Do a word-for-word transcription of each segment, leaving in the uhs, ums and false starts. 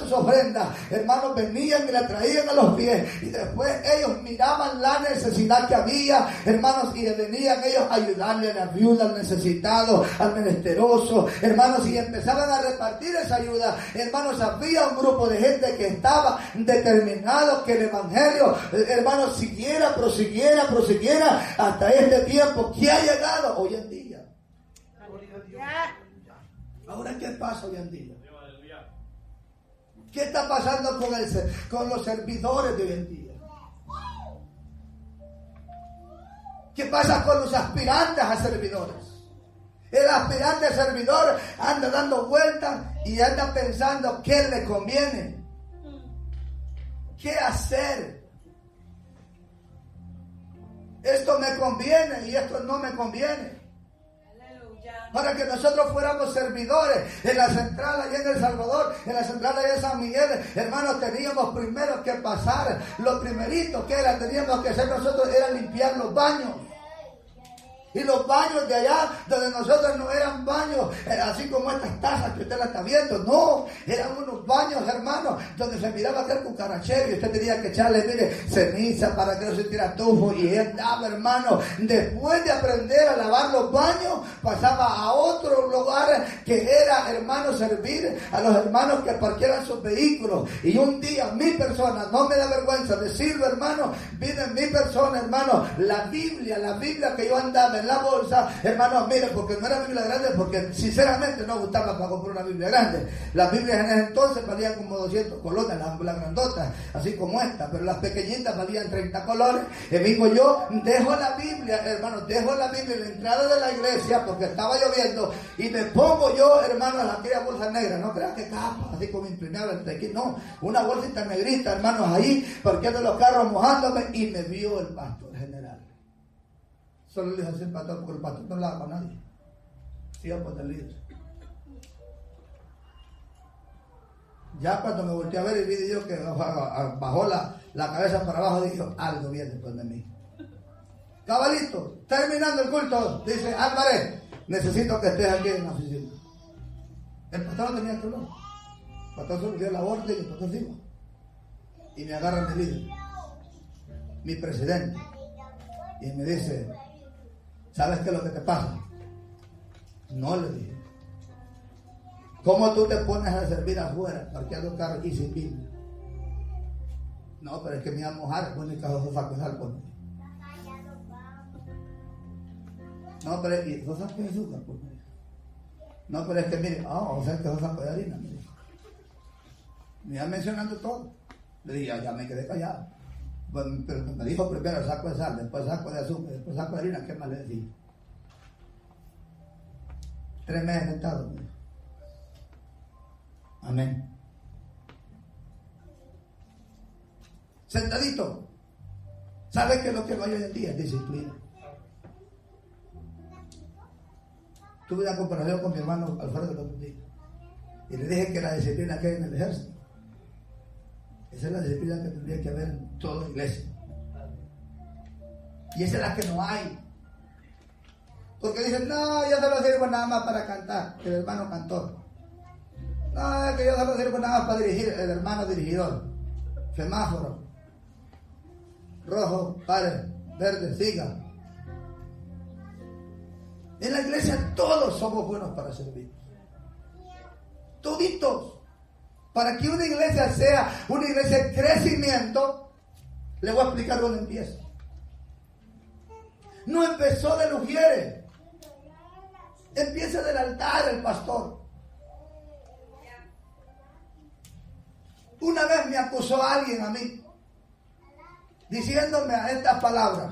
sus ofrendas, hermanos, venían y la traían a los pies, y después ellos miraban la necesidad que había, hermanos, y venían ellos a ayudarle a la viuda, al necesitado, al menesteroso, hermanos, y empezaban a repartir esa ayuda. Hermanos, había un grupo de gente que estaba determinado que el evangelio, hermanos, siguiera, prosiguiera, prosiguiera hasta este tiempo que ha llegado hoy en día. Ahora, ¿qué pasa hoy en día? ¿Qué está pasando con, el, con los servidores de hoy en día? ¿Qué pasa con los aspirantes a servidores? El aspirante a servidor anda dando vueltas y anda pensando qué le conviene, qué hacer. Esto me conviene y esto no me conviene. Para que nosotros fuéramos servidores en la central allá en El Salvador, en la central allá en San Miguel, hermanos, teníamos primero que pasar, lo primerito que era, teníamos que hacer nosotros era limpiar los baños. Y los baños de allá, donde nosotros no eran baños, así como estas tazas que usted la está viendo, no, eran unos baños, hermanos, donde se miraba aquel cucarachero y usted tenía que echarle, mire, ceniza para que no se tira tufo, y él daba, hermano, después de aprender a lavar los baños, pasaba a otro lugar que era, hermano, servir a los hermanos que parquearan sus vehículos. Y un día, mi persona, no me da vergüenza decirlo, hermano, vine en mi persona, hermano, la Biblia, la Biblia que yo andaba en la bolsa, hermanos, miren, porque no era Biblia grande, porque sinceramente no gustaba para comprar una Biblia grande. Las Biblias en ese entonces valían como doscientos colones, las, las grandotas, así como esta, pero las pequeñitas valían treinta colones. Y digo yo, dejo la Biblia, hermanos, dejo la Biblia en la entrada de la iglesia, porque estaba lloviendo, y me pongo yo, hermanos, aquella bolsa negra, no crean que capa, así como impermeable entre aquí, no, una bolsita negrita, hermanos, ahí, parqueando los carros, mojándome, y me vio el pastor general. Solo le dije así al pastor, porque el pastor no hablaba con nadie. Sí, pues el líder. Ya cuando me volteé a ver y vi yo que bajó la, la cabeza para abajo, dije, algo viene después de mí. Cabalito, terminando el culto, dice, Álvarez, necesito que estés aquí en la oficina. El pastor no tenía que hablar. El pastor solo dio la orden y el pastor se iba. Y me agarra mi líder, mi presidente, y me dice, ¿sabes qué es lo que te pasa? No, le dije. ¿Cómo tú te pones a servir afuera, parqueando carro aquí sin Biblia? No, pero es que me iba a mojar, pues mi caso fue a cuidar por mí. No, pero es que vos sabes que es azúcar, pues. No, pero es que mire, ah, oh, o sea que vos sabes de harina, me dijo. Me iba mencionando todo. Le dije, ya, ya me quedé callado. Bueno, pero me dijo primero saco de sal, después saco de azúcar, después saco de harina, ¿qué más le decía? Tres meses sentado. Amén. Sentadito. ¿Sabe qué es lo que hay hoy en día? Disciplina. Tuve una comparación con mi hermano Alfredo el otro día y le dije que la disciplina que hay en el ejército, esa es la disciplina que tendría que haber en toda la iglesia, y esa es la que no hay, porque dicen, no, yo solo sirvo nada más para cantar, el hermano cantor, no, es que yo solo sirvo nada más para dirigir, el hermano dirigidor, semáforo, rojo, pare, verde, siga. En la iglesia todos somos buenos para servir. Toditos. Para que una iglesia sea una iglesia de crecimiento, le voy a explicar dónde empieza. No empezó de los ujieres. Empieza del altar el pastor. Una vez me acusó alguien a mí, diciéndome a estas palabras,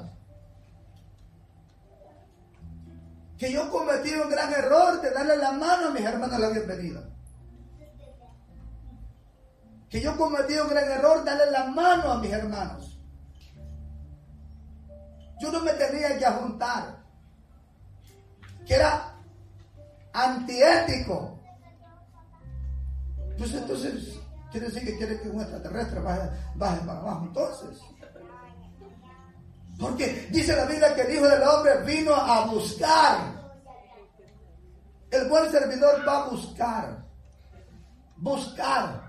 que yo cometí un gran error de darle la mano a mis hermanos la bienvenida. Que yo cometí un gran error de darle la mano a mis hermanos. Yo no me tenía que juntar. Que era antiético. Pues entonces, quiere decir que quiere que un extraterrestre baje, baje para abajo. Entonces, porque dice la Biblia que el Hijo del Hombre vino a buscar. El buen servidor va a buscar. Buscar.